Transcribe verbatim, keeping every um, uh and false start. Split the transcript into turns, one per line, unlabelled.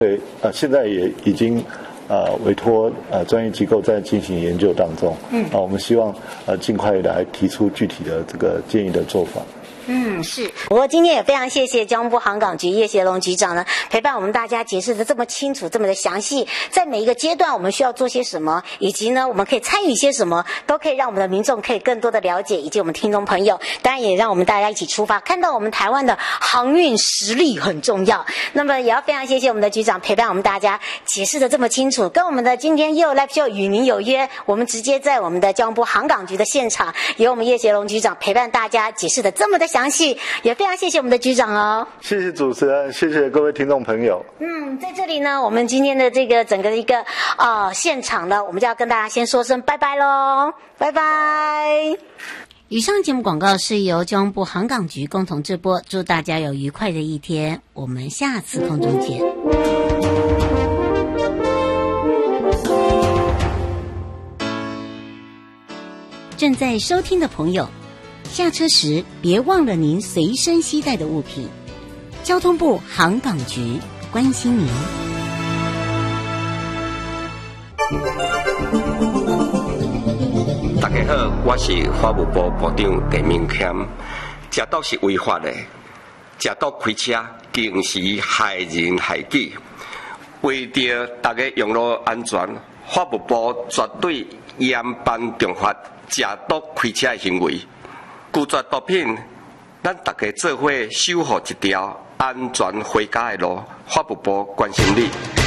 对，呃，现在也已经呃委托呃专业机构在进行研究当中。嗯，啊，我们希望呃尽快来提出具体的这个建议的做法。
嗯，是。不过今天也非常谢谢交通部航港局叶协龙局长呢，陪伴我们大家解释的这么清楚，这么的详细。在每一个阶段，我们需要做些什么，以及呢，我们可以参与些什么，都可以让我们的民众可以更多的了解，以及我们听众朋友，当然也让我们大家一起出发，看到我们台湾的航运实力很重要。那么也要非常谢谢我们的局长陪伴我们大家解释的这么清楚，跟我们的今天又 Live Show 与您有约，我们直接在我们的交通部航港局的现场，由我们叶协龙局长陪伴大家解释的这么的详细，也非常谢谢我们的局长哦。
谢谢主持人，谢谢各位听众朋友。
嗯，在这里呢，我们今天的这个整个的一个啊、呃、现场呢，我们就要跟大家先说声拜拜喽，拜拜。以上节目广告是由交通部航港局共同制播，祝大家有愉快的一天，我们下次空中见。正在收听的朋友，下车时别忘了您随身携带的物品。交通部航港局关心您。
大家好，我是法务部部长陈明谦。食毒是违法的，食毒开车更是害人害己。为着大家用路安全，法务部绝对严办重罚食毒开车的行为。拒绝毒品，咱大家做伙守护一条安全回家的路。法务部关心你。